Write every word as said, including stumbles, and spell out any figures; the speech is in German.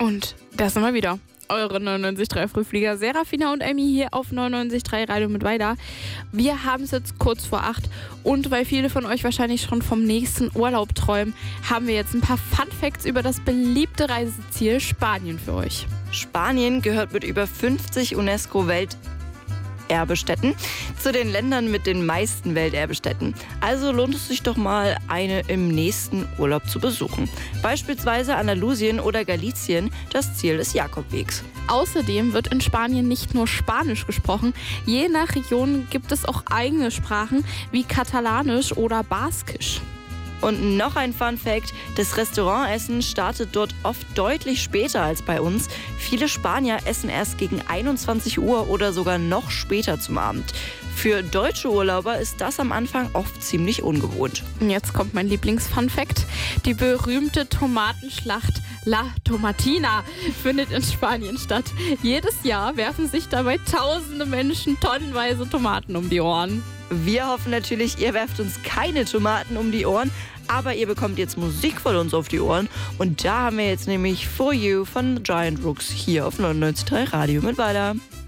Und das sind wir wieder. Eure neunundneunzig Komma drei Frühflieger Serafina und Amy hier auf neunundneunzig Komma drei Radio mit weiter. Wir haben es jetzt kurz vor acht und weil viele von euch wahrscheinlich schon vom nächsten Urlaub träumen, haben wir jetzt ein paar Funfacts über das beliebte Reiseziel Spanien für euch. Spanien gehört mit über fünfzig UNESCO-Welt Erbestätten zu den Ländern mit den meisten Welterbestätten. Also lohnt es sich doch mal, eine im nächsten Urlaub zu besuchen. Beispielsweise Andalusien oder Galicien, das Ziel des Jakobwegs. Außerdem wird in Spanien nicht nur Spanisch gesprochen. Je nach Region gibt es auch eigene Sprachen wie Katalanisch oder Baskisch. Und noch ein Fun-Fact, das Restaurantessen startet dort oft deutlich später als bei uns. Viele Spanier essen erst gegen einundzwanzig Uhr oder sogar noch später zum Abend. Für deutsche Urlauber ist das am Anfang oft ziemlich ungewohnt. Und jetzt kommt mein Lieblings-Fun-Fact. Die berühmte Tomatenschlacht La Tomatina findet in Spanien statt. Jedes Jahr werfen sich dabei tausende Menschen tonnenweise Tomaten um die Ohren. Wir hoffen natürlich, ihr werft uns keine Tomaten um die Ohren, aber ihr bekommt jetzt Musik von uns auf die Ohren. Und da haben wir jetzt nämlich For You von Giant Rooks hier auf neunundneunzig Komma drei Radio mit weiter.